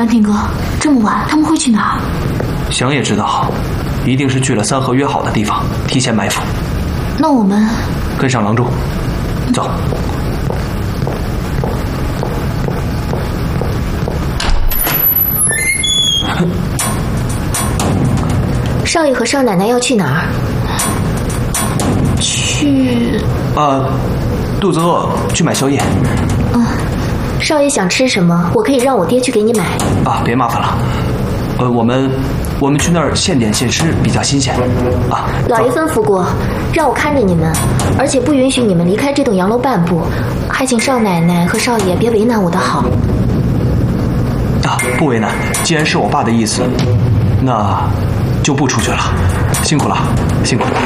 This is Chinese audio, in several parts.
蓝亭哥，这么晚他们会去哪儿？ 想也知道，一定是去了三河约好的地方，提前埋伏。 那我们跟上郎中，走。 少爷和少奶奶要去哪儿？ 去…… 肚子饿，去买宵夜。 少爷想吃什么，我可以让我爹去给你买。 别麻烦了。我们去那儿现点现吃，比较新鲜。 老爷吩咐过，让我看着你们，而且不允许你们离开这栋洋楼半步，还请少奶奶和少爷别为难我的好。 不为难。既然是我爸的意思，那就不出去了。辛苦了，辛苦了。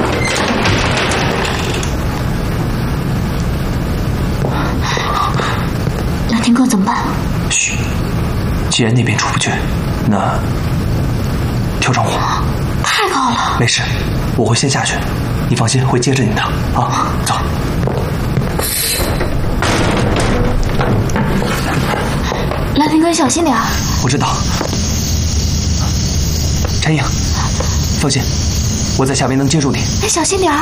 蓝亭哥怎么办？ 嘘，既然那边出不去，那跳窗户。 太高了。 没事，我会先下去，你放心，会接着你的。走。 蓝亭哥，小心点儿。 我知道。陈颖，放心，我在下面能接住你。 小心点儿。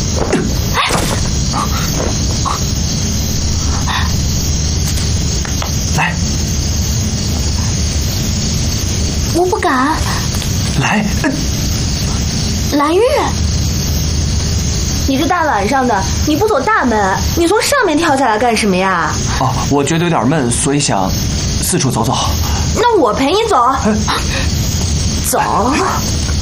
来。 我不敢。 来。 蓝玉， 你这大晚上的，你不走大门，你从上面跳下来干什么呀？ 我觉得有点闷，所以想四处走走。 那我陪你走。走。